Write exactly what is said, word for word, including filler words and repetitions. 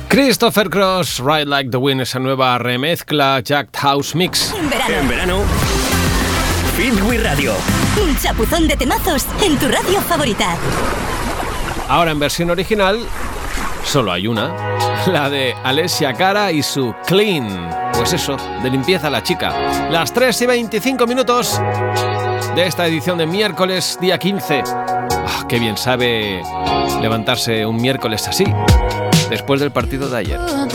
Christopher Cross, Ride Like the Wind, esa nueva remezcla Jacked House Mix. En verano. En verano. Hit We Radio. Un chapuzón de temazos en tu radio favorita. Ahora en versión original, solo hay una. La de Alessia Cara y su Clean. Pues eso, de limpieza la chica. Las tres y veinticinco minutos de esta edición de miércoles, día quince. Oh, qué bien sabe levantarse un miércoles así, después del partido de ayer.